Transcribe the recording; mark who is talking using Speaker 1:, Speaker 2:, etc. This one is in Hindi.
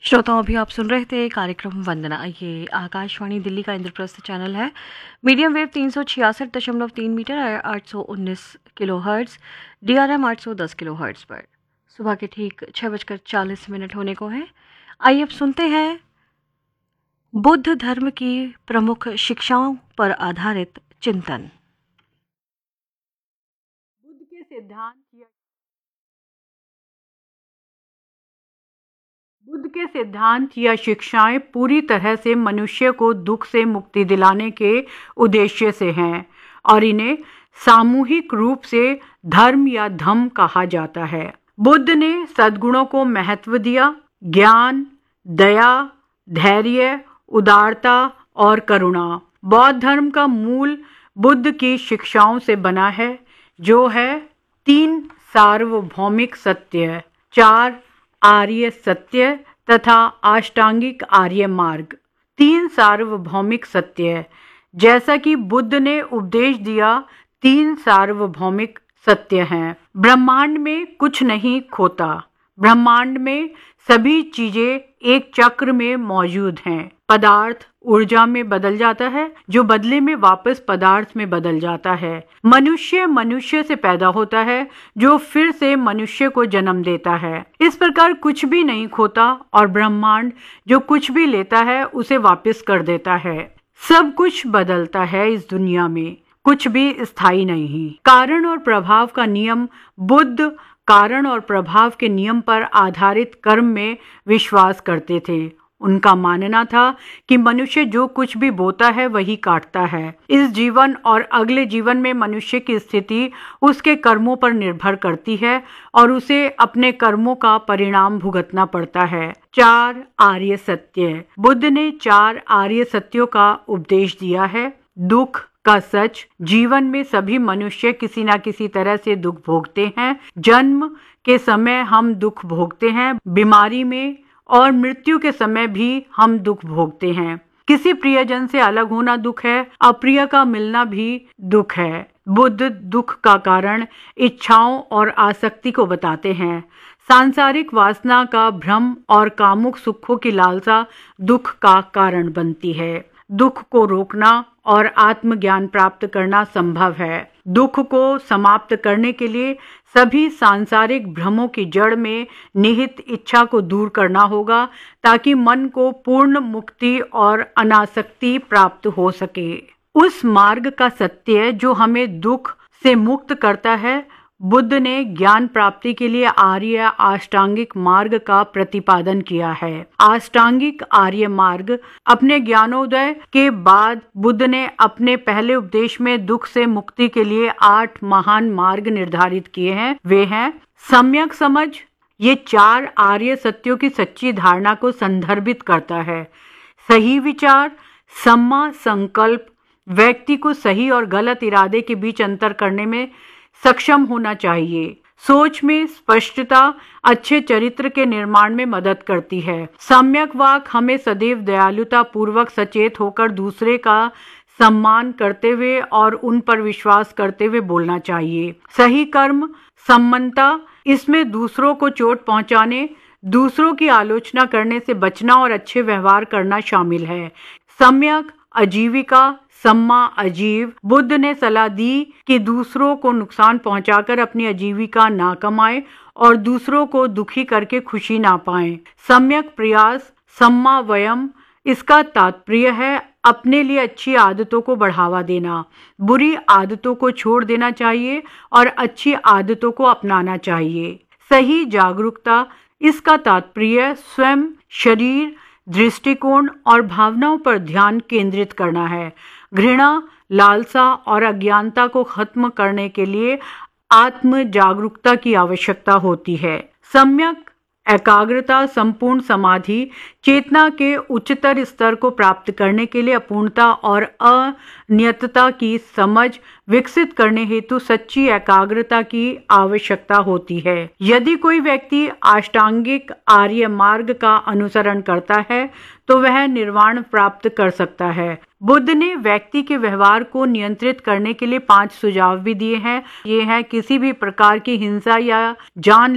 Speaker 1: श्रोताओं, अभी आप सुन रहे थे कार्यक्रम वंदना। ये आकाशवाणी दिल्ली का इंद्रप्रस्थ चैनल है। Medium wave 366.3 metre 819 kilo hertz, DRM 810 kilo hertz पर सुबह के ठीक 6:40 होने को है। आइए अब सुनते हैं बुद्ध धर्म की प्रमुख शिक्षाओं पर आधारित चिंतन।
Speaker 2: बुद्ध के सिद्धांत या शिक्षाएं पूरी तरह से मनुष्य को दुख से मुक्ति दिलाने के उद्देश्य से हैं और इन्हें सामूहिक रूप से धर्म या धम्म कहा जाता है। बुद्ध ने सद्गुणों को महत्व दिया। ज्ञान, दया, धैर्य, उदारता और करुणा बौद्ध धर्म का मूल बुद्ध की शिक्षाओं से बना है, जो है 3 सार्वभौमिक सत्य, 4 आर्य सत्य तथा अष्टांगिक आर्य मार्ग। 3 सार्वभौमिक सत्य, जैसा कि बुद्ध ने उपदेश दिया, 3 सार्वभौमिक सत्य हैं। ब्रह्मांड में कुछ नहीं खोता। ब्रह्मांड में सभी चीजें एक चक्र में मौजूद हैं। पदार्थ ऊर्जा में बदल जाता है, जो बदले में वापस पदार्थ में बदल जाता है। मनुष्य से पैदा होता है, जो फिर से मनुष्य को जन्म देता है। इस प्रकार कुछ भी नहीं खोता और ब्रह्मांड जो कुछ भी लेता है उसे वापस कर देता है। सब कुछ बदलता है इस दुनिया में, कुछ भी स्थायी नहीं। कारण और प्रभाव का नियम बुद्ध कारण और प्रभाव के नियम पर आधारित कर्म में विश्वास करते थे। उनका मानना था कि मनुष्य जो कुछ भी बोता है वही काटता है। इस जीवन और अगले जीवन में मनुष्य की स्थिति उसके कर्मों पर निर्भर करती है और उसे अपने कर्मों का परिणाम भुगतना पड़ता है। 4 आर्य सत्य। बुद्ध ने 4 आर्य सत्यों का उपदेश दिया है। दुख का सच। जीवन में सभी मनुष्य किसी न किसी तरह से दुख भोगते हैं। जन्म के समय हम दुख भोगते हैं, बीमारी में और मृत्यु के समय भी हम दुख भोगते हैं। किसी प्रियजन से अलग होना दुख है, अप्रिय का मिलना भी दुख है। बुद्ध दुख का कारण इच्छाओं और आसक्ति को बताते हैं। सांसारिक वासना का भ्रम और कामुक सुखों की लालसा दुख का कारण बनती है। दुख को रोकना और आत्मज्ञान प्राप्त करना संभव है। दुख को समाप्त करने के लिए सभी सांसारिक भ्रमों की जड़ में निहित इच्छा को दूर करना होगा, ताकि मन को पूर्ण मुक्ति और अनासक्ति प्राप्त हो सके। उस मार्ग का सत्य जो हमें दुख से मुक्त करता है, बुद्ध ने ज्ञान प्राप्ति के लिए आर्य अष्टांगिक मार्ग का प्रतिपादन किया है। अष्टांगिक आर्य मार्ग। अपने ज्ञानोदय के बाद बुद्ध ने अपने पहले उपदेश में दुख से मुक्ति के लिए 8 महान मार्ग निर्धारित किए हैं। वे हैं सम्यक समझ। ये 4 आर्य सत्यों की सच्ची धारणा को संदर्भित करता है। सही विचार। सम्मा संकल्प। व्यक्ति को सही और गलत इरादे के बीच अंतर करने में सक्षम होना चाहिए। सोच में स्पष्टता अच्छे चरित्र के निर्माण में मदद करती है। सम्यक वाक। हमें सदैव दयालुता पूर्वक सचेत होकर दूसरे का सम्मान करते हुए और उन पर विश्वास करते हुए बोलना चाहिए। सही कर्म। सम्मनता। इसमें दूसरों को चोट पहुंचाने, दूसरों की आलोचना करने से बचना और अच्छे व्यवहार करना शामिल है। सम्यक आजीविका। सम्मा अजीव। बुद्ध ने सलाह दी कि दूसरों को नुकसान पहुंचाकर अपनी आजीविका ना कमाएं और दूसरों को दुखी करके खुशी ना पाएं। सम्यक प्रयास। सम्मा वयम। इसका तात्पर्य है अपने लिए अच्छी आदतों को बढ़ावा देना। बुरी आदतों को छोड़ देना चाहिए और अच्छी आदतों को अपनाना चाहिए। सही जागरूकता। इसका तात्पर्य स्वयं, शरीर, दृष्टिकोण और भावनाओं पर ध्यान केंद्रित करना है। घृणा, लालसा और अज्ञानता को खत्म करने के लिए आत्म जागरूकता की आवश्यकता होती है। सम्यक एकाग्रता। संपूर्ण समाधि। चेतना के उच्चतर स्तर को प्राप्त करने के लिए अपूर्णता और अनियतता की समझ विकसित करने हेतु सच्ची एकाग्रता की आवश्यकता होती है। यदि कोई व्यक्ति अष्टांगिक आर्य मार्ग का अनुसरण करता है तो वह निर्वाण प्राप्त कर सकता है। बुद्ध ने व्यक्ति के व्यवहार को नियंत्रित करने के लिए 5 सुझाव भी दिए हैं। ये हैं किसी भी प्रकार की हिंसा या जान